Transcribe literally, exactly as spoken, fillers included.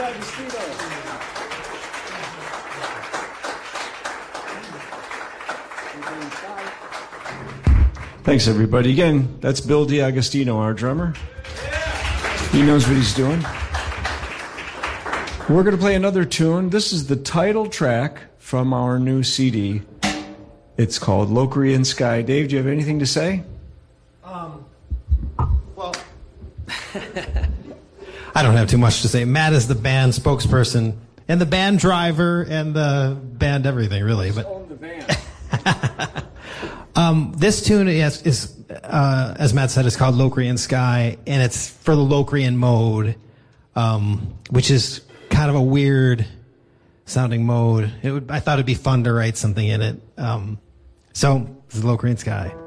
Thanks, everybody. Again, that's Bill D'Agostino, our drummer. He knows what he's doing. We're going to play another tune. This is the title track from our new C D. It's called Locrian Sky. Dave, do you have anything to say? Um, well, I don't have too much to say. Matt is the band spokesperson and the band driver and the band everything, really. But own the band. um, this tune is, is uh, as Matt said, is called Locrian Sky, and it's for the Locrian mode, um, which is kind of a weird sounding mode. It would, I thought it'd be fun to write something in it. Um, so, this is Locrian Sky.